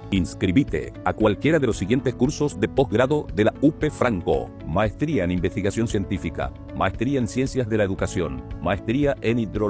Inscribite a cualquiera de los siguientes cursos de posgrado de la UP Franco: Maestría en Investigación Científica, Maestría en Ciencias de la Educación, Maestría en Hidrología.